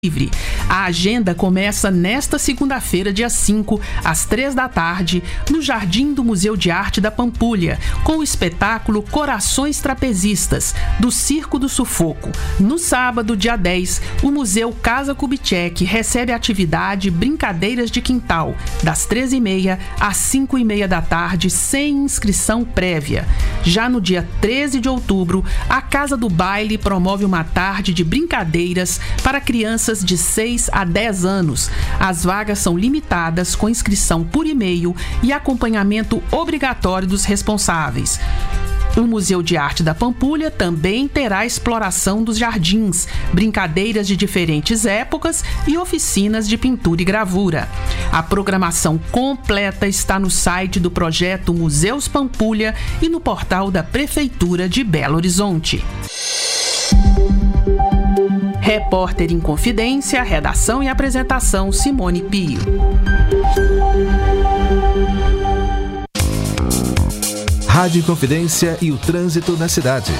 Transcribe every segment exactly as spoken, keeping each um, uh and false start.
livre. A agenda começa nesta segunda-feira, dia cinco, às três da tarde, no Jardim do Museu de Arte da Pampulha, com o espetáculo Corações Trapezistas, do Circo do Sufoco. No sábado, dia dez, o Museu Casa Kubitschek recebe a atividade Brincadeiras de Quintal, das três e meia às cinco e meia da tarde, sem inscrição prévia. Já no dia treze de outubro, a Casa do Baile promove uma tarde de brincadeiras para crianças de seis a dez anos. As vagas são limitadas, com inscrição por e-mail e acompanhamento obrigatório dos responsáveis. O Museu de Arte da Pampulha também terá exploração dos jardins, brincadeiras de diferentes épocas e oficinas de pintura e gravura. A programação completa está no site do projeto Museus Pampulha e no portal da Prefeitura de Belo Horizonte. Repórter em Confidência, redação e apresentação Simone Pio. Rádio Confidência e o trânsito na cidade.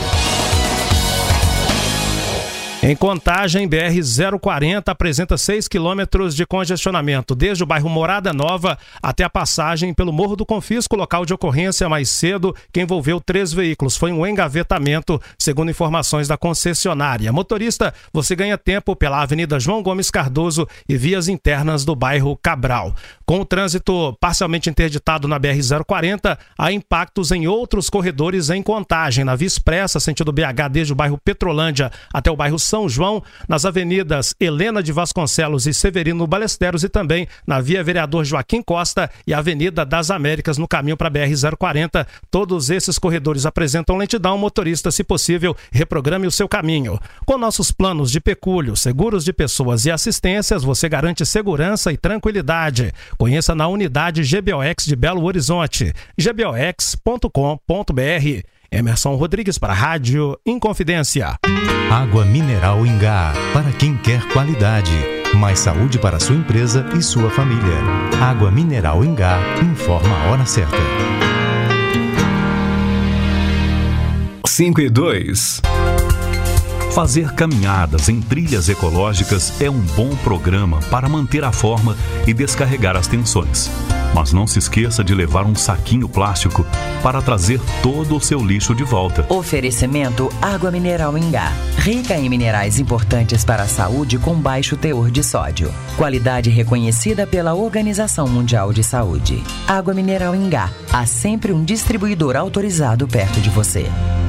Em Contagem, B R zero quarenta apresenta seis quilômetros de congestionamento, desde o bairro Morada Nova até a passagem pelo Morro do Confisco, local de ocorrência mais cedo, que envolveu três veículos. Foi um engavetamento, segundo informações da concessionária. Motorista, você ganha tempo pela Avenida João Gomes Cardoso e vias internas do bairro Cabral. Com o trânsito parcialmente interditado na B R zero quarenta, há impactos em outros corredores em Contagem, na Via Expressa, sentido B H, desde o bairro Petrolândia até o bairro São João, nas avenidas Helena de Vasconcelos e Severino Balesteros e também na Via Vereador Joaquim Costa e Avenida das Américas no caminho para a B R zero quarenta. Todos esses corredores apresentam lentidão. Motorista, se possível, reprograme o seu caminho. Com nossos planos de pecúlio, seguros de pessoas e assistências, você garante segurança e tranquilidade. Conheça na unidade G B O X de Belo Horizonte, g b o x ponto com ponto b r. Emerson Rodrigues para a Rádio Inconfidência. Água mineral Ingá, para quem quer qualidade. Mais saúde para sua empresa e sua família. Água mineral Ingá, informa a hora certa. cinco e dois. Fazer caminhadas em trilhas ecológicas é um bom programa para manter a forma e descarregar as tensões. Mas não se esqueça de levar um saquinho plástico para trazer todo o seu lixo de volta. Oferecimento Água Mineral Ingá. Rica em minerais importantes para a saúde com baixo teor de sódio. Qualidade reconhecida pela Organização Mundial de Saúde. Água Mineral Ingá. Há sempre um distribuidor autorizado perto de você.